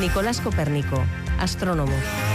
Nicolás Copérnico, astrónomo.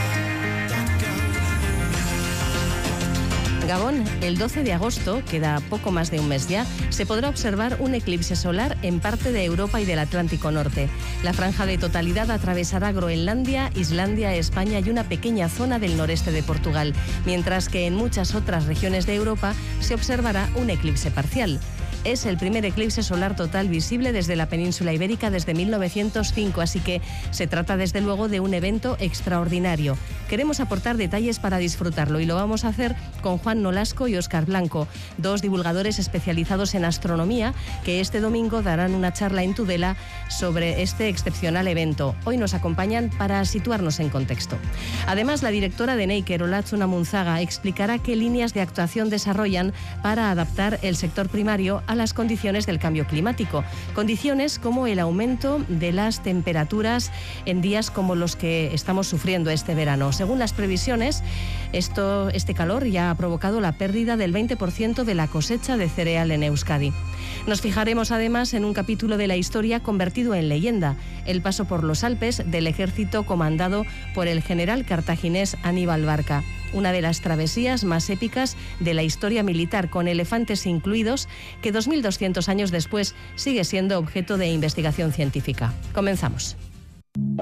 Gabón, el 12 de agosto, queda poco más de un mes ya, se podrá observar un eclipse solar en parte de Europa y del Atlántico Norte. La franja de totalidad atravesará Groenlandia, Islandia, España y una pequeña zona del noreste de Portugal, mientras que en muchas otras regiones de Europa se observará un eclipse parcial. Es el primer eclipse solar total visible desde la península ibérica desde 1905, así que se trata desde luego de un evento extraordinario. Queremos aportar detalles para disfrutarlo y lo vamos a hacer con Juan Nolasco y Óscar Blanco, dos divulgadores especializados en astronomía que este domingo darán una charla en Tudela sobre este excepcional evento. Hoy nos acompañan para situarnos en contexto. Además, la directora de Neiker, Olatzun Amunzaga, explicará qué líneas de actuación desarrollan para adaptar el sector primario a las condiciones del cambio climático. Condiciones como el aumento de las temperaturas en días como los que estamos sufriendo este verano. Según las previsiones, este calor ya ha provocado la pérdida del 20% de la cosecha de cereal en Euskadi. Nos fijaremos además en un capítulo de la historia convertido en leyenda, el paso por los Alpes del ejército comandado por el general cartaginés Aníbal Barca. Una de las travesías más épicas de la historia militar, con elefantes incluidos, que 2200 años después sigue siendo objeto de investigación científica. Comenzamos.